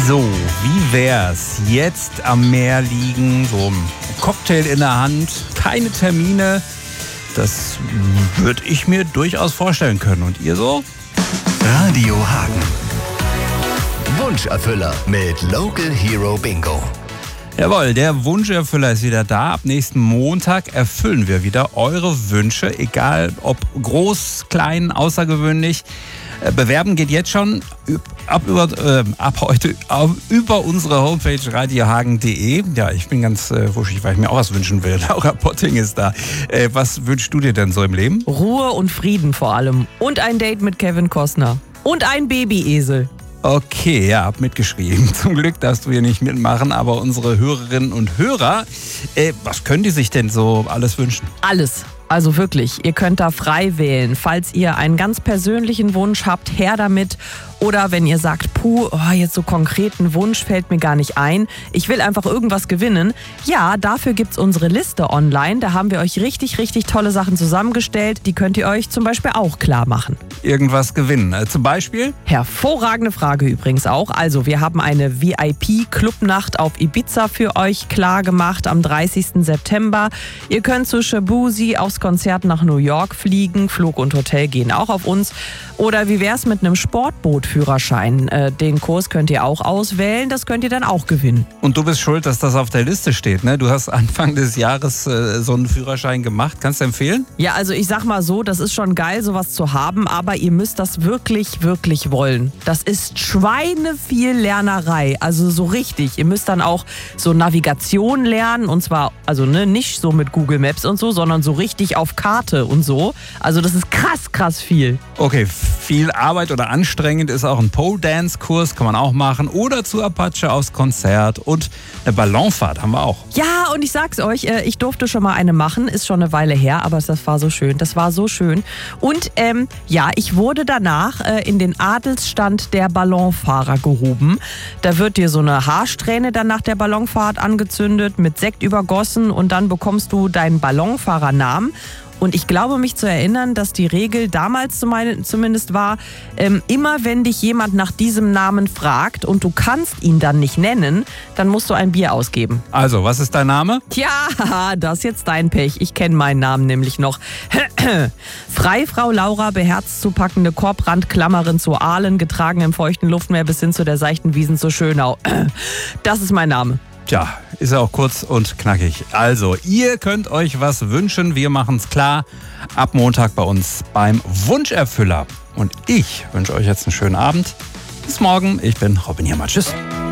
So, wie wär's? Jetzt am Meer liegen, so ein Cocktail in der Hand, keine Termine. Das würde ich mir durchaus vorstellen können. Und ihr so? Radio Hagen. Wunscherfüller mit Local Hero Bingo. Jawohl, der Wunscherfüller ist wieder da. Ab nächsten Montag erfüllen wir wieder eure Wünsche, egal ob groß, klein, außergewöhnlich. Bewerben geht jetzt schon ab heute über unsere Homepage radiohagen.de. Ja, ich bin ganz wuschig, weil ich mir auch was wünschen will. Laura Potting ist da. Was wünschst du dir denn so im Leben? Ruhe und Frieden vor allem. Und ein Date mit Kevin Costner. Und ein Babyesel. Okay, ja, hab mitgeschrieben. Zum Glück darfst du hier nicht mitmachen, aber unsere Hörerinnen und Hörer, was können die sich denn so alles wünschen? Alles. Also wirklich, ihr könnt da frei wählen. Falls ihr einen ganz persönlichen Wunsch habt, her damit. Oder wenn ihr sagt, jetzt so konkreten Wunsch fällt mir gar nicht ein. Ich will einfach irgendwas gewinnen. Ja, dafür gibt's unsere Liste online. Da haben wir euch richtig, richtig tolle Sachen zusammengestellt. Die könnt ihr euch zum Beispiel auch klar machen. Irgendwas gewinnen. Zum Beispiel? Hervorragende Frage übrigens auch. Also wir haben eine VIP-Clubnacht auf Ibiza für euch klar gemacht am 30. September. Ihr könnt zu Shabuzi aufs Konzert nach New York fliegen. Flug und Hotel gehen auch auf uns. Oder wie wär's mit einem Sportbootführerschein? Den Kurs könnt ihr auch auswählen. Das könnt ihr dann auch gewinnen. Und du bist schuld, dass das auf der Liste steht, ne? Du hast Anfang des Jahres so einen Führerschein gemacht. Kannst du empfehlen? Ja, also ich sag mal so, das ist schon geil, sowas zu haben. Aber ihr müsst das wirklich, wirklich wollen. Das ist schweineviel Lernerei. Also so richtig. Ihr müsst dann auch so Navigation lernen. Und zwar, also nicht so mit Google Maps und so, sondern so richtig auf Karte und so. Also das ist krass, krass viel. Okay, viel Arbeit oder anstrengend ist auch ein Pole-Dance-Kurs, kann man auch machen. Oder zu Apache aufs Konzert. Und eine Ballonfahrt haben wir auch. Ja, und ich sag's euch, ich durfte schon mal eine machen. Ist schon eine Weile her, aber das war so schön. Das war so schön. Und ich wurde danach in den Adelsstand der Ballonfahrer gehoben. Da wird dir so eine Haarsträhne dann nach der Ballonfahrt angezündet, mit Sekt übergossen und dann bekommst du deinen Ballonfahrernamen. Und ich glaube, mich zu erinnern, dass die Regel damals zumindest war, immer wenn dich jemand nach diesem Namen fragt und du kannst ihn dann nicht nennen, dann musst du ein Bier ausgeben. Also, was ist dein Name? Tja, das ist jetzt dein Pech. Ich kenne meinen Namen nämlich noch. Freifrau Laura, beherzt zu packende Korbrandklammerin zu Aalen, getragen im feuchten Luftmeer bis hin zu der seichten Wiesen zu Schönau. Das ist mein Name. Tja, ist ja auch kurz und knackig. Also, ihr könnt euch was wünschen. Wir machen es klar. Ab Montag bei uns beim Wunscherfüller. Und ich wünsche euch jetzt einen schönen Abend. Bis morgen. Ich bin Robin Hiermann. Tschüss.